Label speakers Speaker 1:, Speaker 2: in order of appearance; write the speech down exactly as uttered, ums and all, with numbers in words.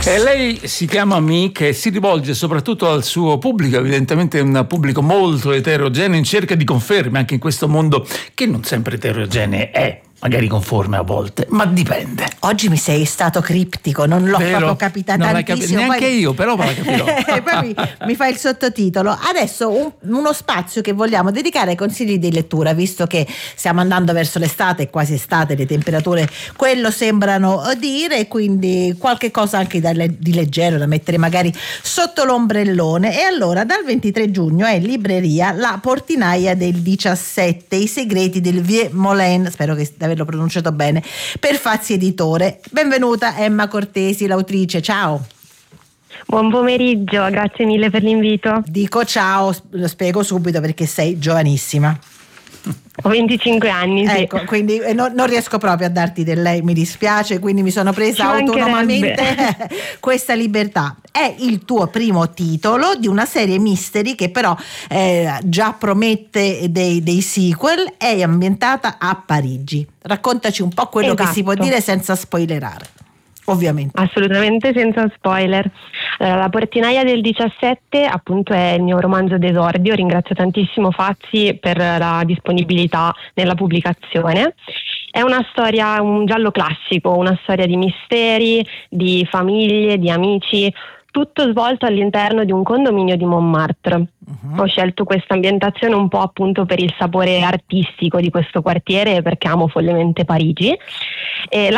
Speaker 1: E lei si chiama Mick e si rivolge soprattutto al suo pubblico, evidentemente è un pubblico molto eterogeneo, in cerca di conferme anche in questo mondo che non sempre eterogeneo è. Magari conforme a volte, ma dipende.
Speaker 2: Oggi mi sei stato criptico, non l'ho
Speaker 1: Vero?
Speaker 2: proprio capita
Speaker 1: non
Speaker 2: tantissimo.
Speaker 1: Capi- neanche
Speaker 2: poi...
Speaker 1: io, però me la capirò.
Speaker 2: E poi mi, mi fa il sottotitolo. Adesso un, uno spazio che vogliamo dedicare ai consigli di lettura, visto che stiamo andando verso l'estate, quasi estate, le temperature quello sembrano dire, quindi qualche cosa anche da, di leggero da mettere magari sotto l'ombrellone. E allora dal ventitré giugno è in libreria La portinaia del diciassette, i segreti del Vieux Moulin, spero che averlo pronunciato bene, per Fazzi Editore. Benvenuta Emma Cortesi, l'autrice, ciao.
Speaker 3: Buon pomeriggio, grazie mille per l'invito.
Speaker 2: Dico ciao, lo spiego subito perché sei giovanissima.
Speaker 3: Ho venticinque anni, sì.
Speaker 2: Ecco, quindi eh, no, non riesco proprio a darti del lei, mi dispiace, quindi mi sono presa
Speaker 3: Ci
Speaker 2: autonomamente questa libertà. È il tuo primo titolo di una serie mystery che però eh, già promette dei, dei sequel, è ambientata a Parigi. Raccontaci un po' quello
Speaker 3: Esatto.
Speaker 2: che si può dire senza spoilerare, ovviamente.
Speaker 3: Assolutamente senza spoiler. Allora, La portinaia del diciassette appunto è il mio romanzo d'esordio, ringrazio tantissimo Fazzi per la disponibilità nella pubblicazione. È una storia, un giallo classico, una storia di misteri, di famiglie, di amici, tutto svolto all'interno di un condominio di Montmartre. Uh-huh. Ho scelto questa ambientazione un po' appunto per il sapore artistico di questo quartiere, perché amo follemente Parigi. E